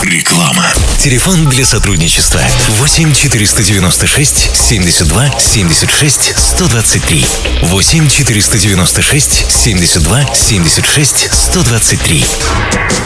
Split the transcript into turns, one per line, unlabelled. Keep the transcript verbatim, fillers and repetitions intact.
Реклама. Телефон для сотрудничества восемь четыреста девяносто шесть семьдесят два семьдесят шесть сто двадцать три. восемь четыреста девяносто шесть семьдесят два семьдесят шесть сто двадцать три.